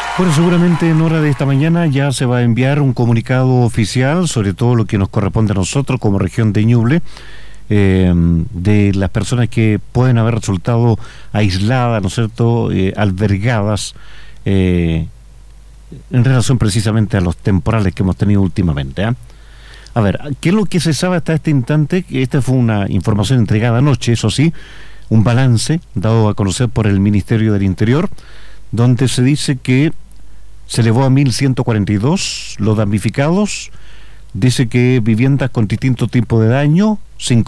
Bueno, seguramente en hora de esta mañana ya se va a enviar un comunicado oficial sobre todo lo que nos corresponde a nosotros como región de Ñuble, de las personas que pueden haber resultado aisladas, ¿no es cierto?, albergadas, en relación precisamente a los temporales que hemos tenido últimamente, ¿eh? A ver, ¿qué es lo que se sabe hasta este instante? Esta fue una información entregada anoche, eso sí, un balance dado a conocer por el Ministerio del Interior, donde se dice que se elevó a 1.142 los damnificados. Dice que viviendas con distinto tipo de daño,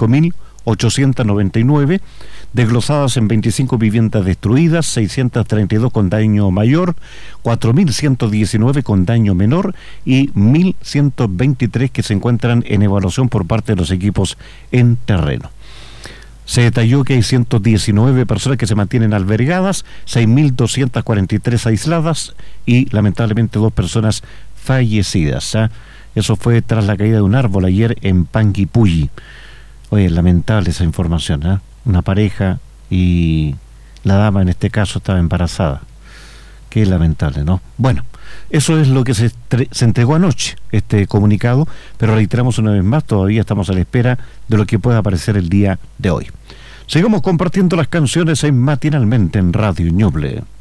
5.899, desglosadas en 25 viviendas destruidas, 632 con daño mayor, 4.119 con daño menor y 1.123 que se encuentran en evaluación por parte de los equipos en terreno. Se detalló que hay 119 personas que se mantienen albergadas, 6.243 aisladas y lamentablemente 2 personas fallecidas, ¿eh? Eso fue tras la caída de un árbol ayer en Panguipulli. Oye, lamentable esa información, ¿eh? Una pareja y la dama en este caso estaba embarazada. Qué lamentable, ¿no? Bueno, eso es lo que se entregó anoche, este comunicado, pero reiteramos una vez más, todavía estamos a la espera de lo que pueda aparecer el día de hoy. Sigamos compartiendo las canciones en Matinalmente en Radio Ñuble.